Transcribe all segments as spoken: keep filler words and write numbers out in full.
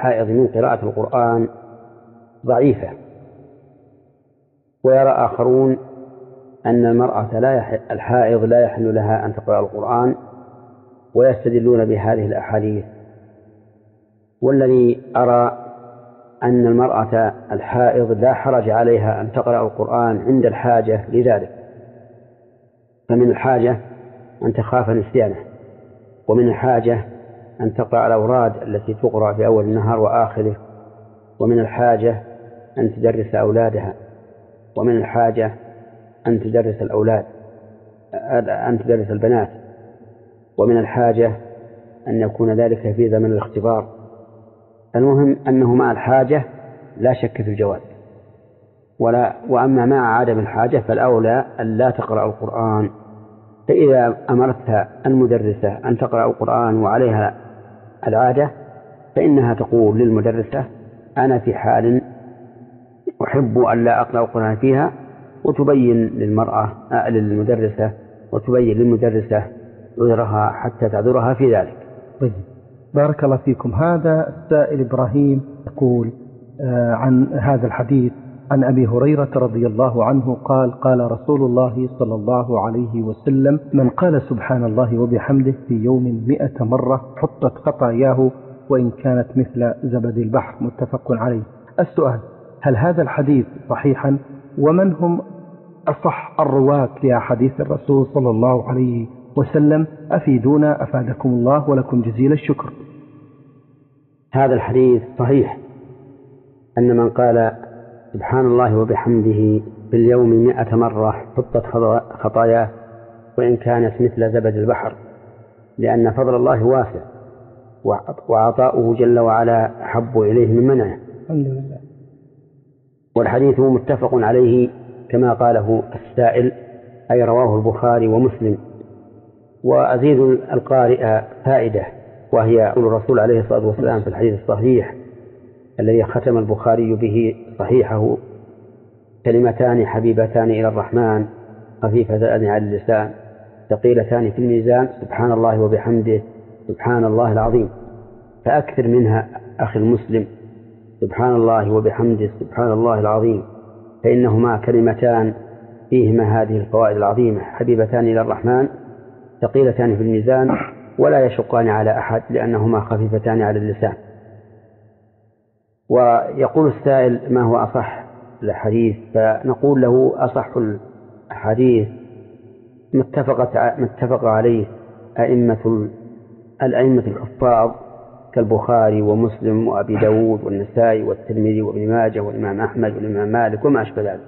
الحائض من قراءة القرآن ضعيفة، ويرى آخرون أن المرأة لا يحل الحائض لا يحل لها أن تقرأ القرآن، ويستدلون بهذه الأحاديث. والذي أرى أن المرأة الحائض لا حرج عليها أن تقرأ القرآن عند الحاجة لذلك، فمن الحاجة أن تخاف نسيانه، ومن الحاجة أن تقرأ الأوراد التي تقرأ في أول النهار وآخره، ومن الحاجة أن تدرس أولادها، ومن الحاجة أن تدرس الأولاد أن تدرس البنات، ومن الحاجة أن يكون ذلك في زمن الاختبار. المهم أنه مع الحاجة لا شك في الجواز، ولا وأما مع عدم الحاجة فالأولى أن لا تقرأ القرآن. فإذا أمرتها المدرسة أن تقرأ القرآن وعليها العادة، فإنها تقول للمدرسة: أنا في حال أحب أن لا أقرأ القرآن فيها، وتبين للمرأة للمدرسة وتبين للمدرسة عذرها حتى تعذرها في ذلك. طيب، بارك الله فيكم. هذا السائل إبراهيم يقول آه عن هذا الحديث عن أبي هريرة رضي الله عنه قال: قال رسول الله صلى الله عليه وسلم: من قال سبحان الله وبحمده في يوم مئة مرة حطت خطاياه وإن كانت مثل زبد البحر. متفق عليه. السؤال: هل هذا الحديث صحيحا؟ ومن هم أصح الرواة لأحاديث الرسول صلى الله عليه وسلم؟ أفيدونا أفادكم الله ولكم جزيل الشكر. هذا الحديث صحيح، أن من قال سبحان الله وبحمده في اليوم مئة مرة حطت خطاياه وإن كانت مثل زبد البحر، لأن فضل الله واسع وعطاؤه جل وعلا أحب إليه من منعه. الحمد لله. والحديث متفق عليه كما قاله السائل، أي رواه البخاري ومسلم. وأزيد القارئ فائدة، وهي قول الرسول عليه الصلاة والسلام في الحديث الصحيح الذي ختم البخاري به صحيحه: كلمتان حبيبتان إلى الرحمن خفيفتان على اللسان ثقيلتان في الميزان سبحان الله وبحمده سبحان الله العظيم. فأكثر منها أخي المسلم، سبحان الله وبحمده سبحان الله العظيم، فإنهما كلمتان فيهما هذه الفوائد العظيمة: حبيبتان إلى الرحمن ثقيلتان في الميزان ولا يشقان على أحد لأنهما خفيفتان على اللسان. ويقول السائل: ما هو أصح الحديث؟ فنقول له: أصح الحديث ما اتفق عليه أئمة الأئمة الحفاظ كالبخاري ومسلم وأبي داود والنسائي والترمذي وابن ماجه والإمام أحمد والإمام مالك وما أشبه ذلك.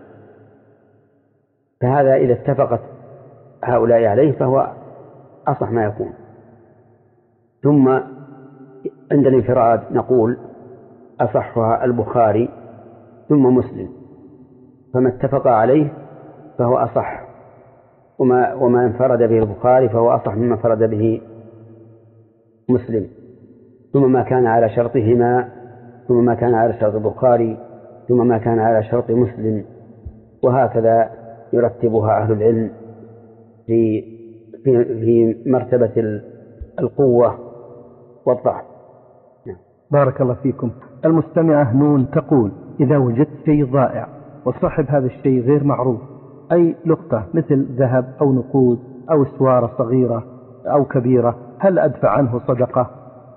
فهذا إذا اتفقت هؤلاء عليه فهو أصح ما يكون. ثم عند الانفراد نقول: أصحها البخاري ثم مسلم، فما اتفق عليه فهو أصح، وما, وما انفرد به البخاري فهو أصح مما انفرد به مسلم، ثم ما كان على شرطهما، ثم ما كان على شرط البخاري، ثم ما كان على شرط مسلم، وهكذا يرتبها أهل العلم في في, في مرتبة القوة والضعف. بارك الله فيكم. المستمعة نون تقول: إذا وجدت شيء ضائع وصاحب هذا الشيء غير معروف، أي لقطة مثل ذهب أو نقود أو سوارة صغيرة أو كبيرة، هل أدفع عنه صدقة؟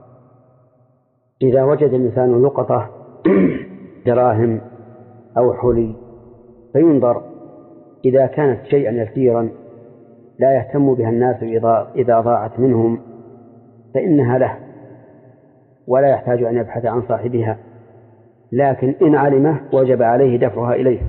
إذا وجد الإنسان لقطة دراهم أو حلي فينظر، إذا كانت شيئا يسيرا لا يهتم بها الناس إذا ضاعت منهم فإنها له ولا يحتاج أن يبحث عن صاحبها، لكن إن علمه وجب عليه دفعها إليه.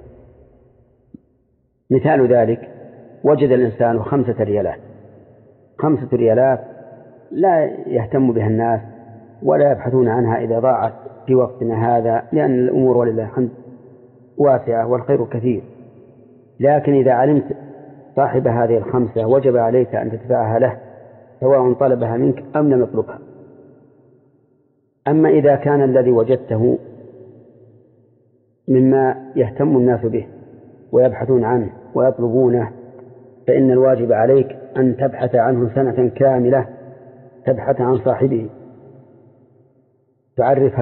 مثال ذلك: وجد الإنسان خمسة ريالات خمسة ريالات لا يهتم بها الناس ولا يبحثون عنها إذا ضاعت في وقتنا هذا، لأن الأمور ولله الحمد واسعة والخير كثير. لكن إذا علمت صاحب هذه الخمسة وجب عليك أن تدفعها له سواء طلبها منك أم لم يطلبها. أما إذا كان الذي وجدته مما يهتم الناس به ويبحثون عنه ويطلبونه فإن الواجب عليك أن تبحث عنه سنة كاملة، تبحث عن صاحبه، تعرف